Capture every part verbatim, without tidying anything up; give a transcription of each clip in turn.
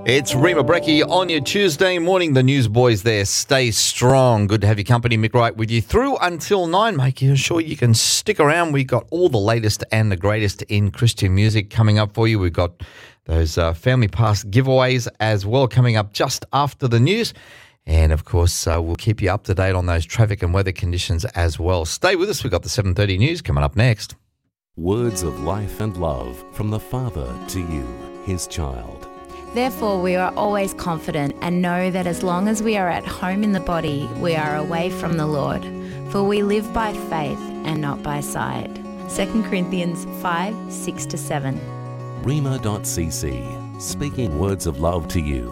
It's Rima Breckie on your Tuesday morning. The newsboys there. Stay strong. Good to have your company. Mick Wright with you through until nine. Making sure you can stick around. We've got all the latest and the greatest in Christian music coming up for you. We've got those uh, Family Pass giveaways as well coming up just after the news. And, of course, uh, we'll keep you up to date on those traffic and weather conditions as well. Stay with us. We've got the seven thirty news coming up next. Words of life and love from the Father to you, his child. Therefore, we are always confident and know that as long as we are at home in the body, we are away from the Lord. For we live by faith and not by sight. Second Corinthians five, six to seven. Rima dot c c, speaking words of love to you.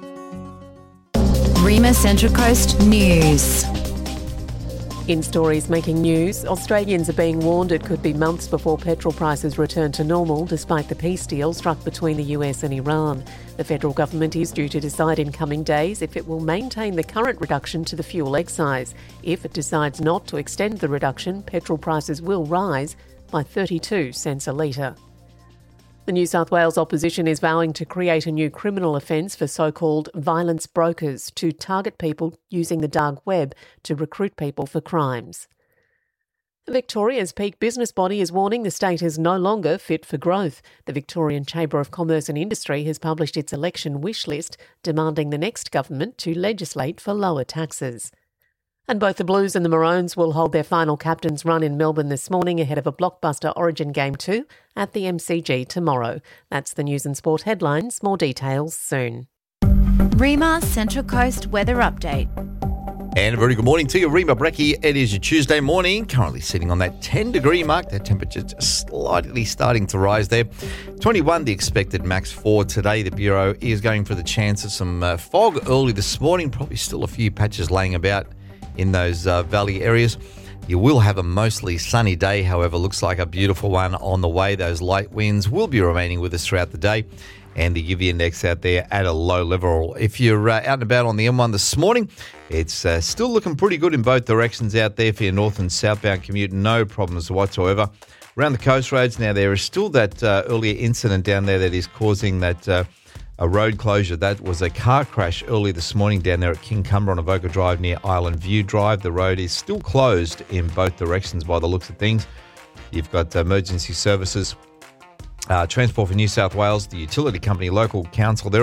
Rima Central Coast News. In stories making news, Australians are being warned it could be months before petrol prices return to normal despite the peace deal struck between the U S and Iran. The federal government is due to decide in coming days if it will maintain the current reduction to the fuel excise. If it decides not to extend the reduction, petrol prices will rise by thirty-two cents a litre. The New South Wales opposition is vowing to create a new criminal offence for so-called violence brokers to target people using the dark web to recruit people for crimes. Victoria's peak business body is warning the state is no longer fit for growth. The Victorian Chamber of Commerce and Industry has published its election wish list, demanding the next government to legislate for lower taxes. And both the Blues and the Maroons will hold their final captain's run in Melbourne this morning ahead of a blockbuster Origin Game two at the M C G tomorrow. That's the news and sport headlines. More details soon. Rima Central Coast Weather Update. And a very good morning to you, Rima Breckie. It is your Tuesday morning, currently sitting on that ten degree mark. That temperature just slightly starting to rise there. twenty-one the expected max for today. The Bureau is going for the chance of some uh, fog early this morning. Probably still a few patches laying about in those uh, valley areas. You will have a mostly sunny day, however, looks like a beautiful one on the way. Those light winds will be remaining with us throughout the day, and the U V index out there at a low level. If you're uh, out and about on the M one this morning, it's uh, still looking pretty good in both directions out there for your north and southbound commute. No problems whatsoever. Around the coast roads now, there is still that uh, earlier incident down there that is causing that uh, a road closure. That was a car crash early this morning down there at Kincumber on Avoca Drive near Island View Drive. The road is still closed in both directions by the looks of things. You've got emergency services, uh, Transport for New South Wales, the utility company, local council. They're